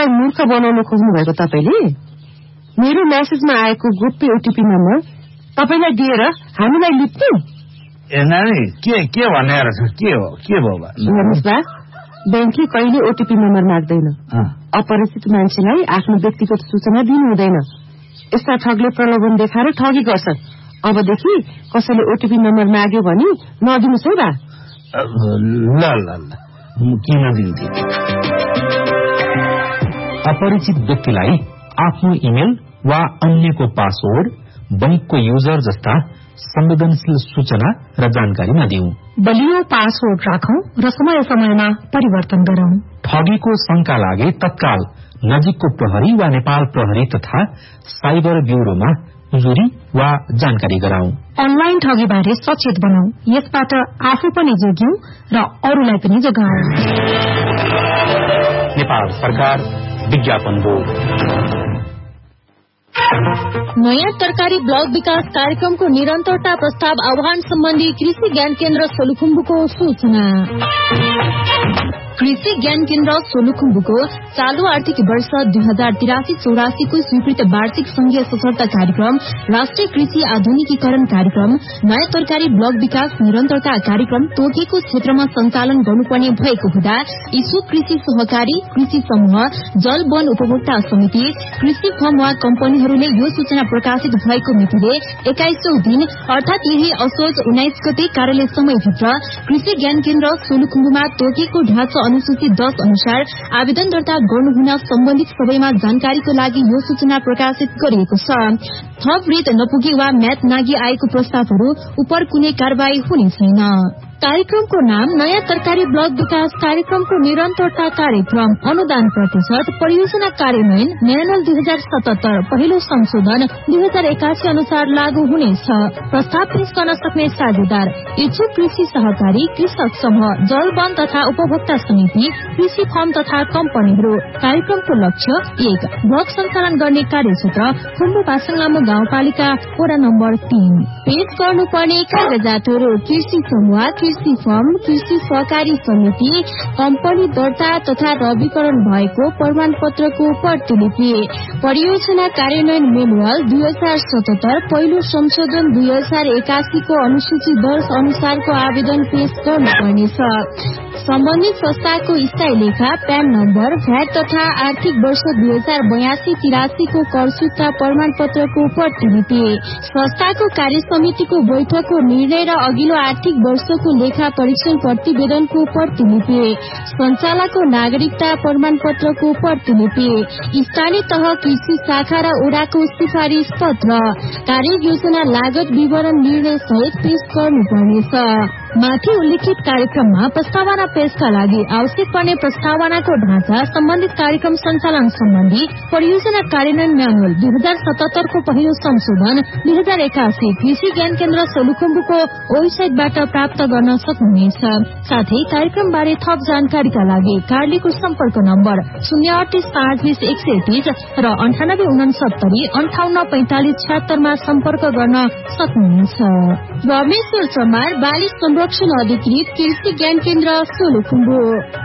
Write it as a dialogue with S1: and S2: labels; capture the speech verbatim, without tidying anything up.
S1: मलाई मूर्ख बनाउन खोज्नु भएको तपाईले? मेरो मेसेजमा आएको गोप्य ओटीपी नम्बर तपाईलाई दिएर हामीलाई लुट्नु?
S2: ए नानी के के भनेर के हो के भयो बा?
S1: हेर्नुस् बा, बैंकले कहिले ओटीपी नम्बर माग्दैन। अपरिचित मान्छेलाई आफ्नो व्यक्तिगत सूचना दिनु हुँदैन। यस्ता ठगले प्रलोभन देखाएर ठगी गर्छन्। अबदेखि कसैले ओटीपी नम्बर माग्यो भने नदिनुस् है बा।
S2: ल ल ल किन दिन्छु?
S3: अपरिचित व्यक्तिलाई आफ्नो इमेल वा अन्यको पासवर्ड, बैंकको युजर जस्ता संवेदनशील सूचना र जानकारी नदिऊ।
S4: बलियो पासवर्ड राखौं र समय समयमा परिवर्तन गरौं।
S3: ठगीको शंका लागे तत्काल नजिकको प्रहरी वा नेपाल प्रहरी तथा साइबर ब्यूरोमा उजुरी वा जानकारी गराऊ।
S4: अनलाइन ठगी बारे सचेत बनाऊ। यसबाट आफू पनि जोगिऊ र अरूलाई पनि जोगाऊ।
S3: नेपाल सरकार विज्ञापन बोर्ड।
S5: नयाँ तरकारी ब्लक विकास कार्यक्रमको निरन्तरता प्रस्ताव आह्वान सम्बन्धी कृषि ज्ञान केन्द्र सोलुखुम्बुको सूचना। कृषि ज्ञान केन्द्र सोलुखुम्बुको चालू आर्थिक वर्ष दुई हजार तिरासी चौरासीको स्वीकृत वार्षिक संघीय सशर्त कार्यक्रम राष्ट्रिय कृषि आधुनिकीकरण कार्यक्रम नयाँ तरकारी ब्लक विकास निरन्तरता कार्यक्रम तोकेको क्षेत्रमा सञ्चालन गर्नुपर्ने भएको हुँदा इच्छुक कृषि सहकारी, कृषि समूह, जल वन उपभोक्ता समिति, कृषि फर्म वा कम्पनीहरूले यो सूचना प्रकाशित भएको मितिले एक्काइसौं दिन अर्थात यही असोज उन्नाइस गते कार्यालय समयभित्र कृषि ज्ञान केन्द्र सोलुखुम्बुमा तोकेको ढाँचा अनुसूची दस अनुसार आवेदन दर्ता गर्नुहुन सम्बन्धित सबैमा जानकारीको लागि यो सूचना प्रकाशित गरिएको छ। थप रेट नपुगे वा म्याद नागी आएको प्रस्तावहरू उपर कुनै कारवाही हुने छैन। कार्यक्रमको नाम नयाँ तरकारी ब्लक विकास कार्यक्रमको निरन्तरता कार्यक्रम अनुदान प्रतिशत परियोजना कार्यान्वयन म्यानुअल दुई हजार सतहत्तर पहिलो संशोधन दुई हजार एकासी अनुसार लागू हुनेछ। प्रस्ताव पेश गर्न सक्ने साझेदार इच्छुक कृषि सहकारी, कृषक समूह, जल वन तथा उपभोक्ता समिति, कृषि फर्म तथा कम्पनीहरू। कार्यक्रमको लक्ष्य एक ब्लक सञ्चालन गर्ने कार्यक्षेत्र खुम्बु पासाङ लामो गाउँपालिका वडा नम्बर तीन। पेश गर्नुपर्ने कागजातहरू कृषि समूह, कृषि फर्म, कृषि सहकारी समिति, कम्पनी दर्ता तथा रविकरण भएको प्रमाण पत्रको प्रतिलिपि, परियोजना कार्यान्वयन मेनुअल दुई हजार सतहत्तर पहिलो संशोधन दुई हजार एकासी को अनुसूची दस अनुसारको आवेदन पेश गर्नुपर्नेछ। सम्बन्धित संस्थाको स्थायी लेखा, प्यान नम्बर, भ्याट तथा आर्थिक वर्ष दुई हजार बयासी तिरासी को करसूचना प्रमाण पत्रको प्रतिलिपि, संस्थाको कार्य समितिको बैठकको निर्णय र अघिल्लो आर्थिक वर्षको लेखा परीक्षण प्रतिवेदनको प्रतिलिपि, सञ्चालकको नागरिकता प्रमाण पत्रको प्रतिलिपि, स्थानीय तह कृषि शाखा र ओडाको सिफारिश पत्र, कार्य योजना लागत विवरण निर्णय सहित पेश गर्नुपर्नेछ। माथि उल्लेखित कार्यक्रममा प्रस्तावना पेशका लागि आवश्यक पर्ने प्रस्तावनाको ढाँचा, सम्बन्धित कार्यक्रम सञ्चालन सम्बन्धी परियोजना कार्यान्वयन म्यानुअल दुई हजार सतहत्तर को पहिलो संशोधन दुई हजार एकासी कृषि ज्ञान केन्द्र सोलुखुम्बुको वेबसाइटबाट प्राप्त गर्न सक्नुहुनेछ। साथै कार्यक्रम बारे थप जानकारीका लागि कार्यालयको सम्पर्क नम्बर शून्य अडतिस पाँच बीस एक सय तीस र अन्ठानब्बे उनसत्तरी अन्ठाउन्न पैंतालिस छत्तरमा सम्पर्क गर्न सक्नुहुनेछ। रमेश्वर चमार, बाली संरक्षण अधिकृत, कृषि ज्ञान केन्द्र सोलुखुम्बु।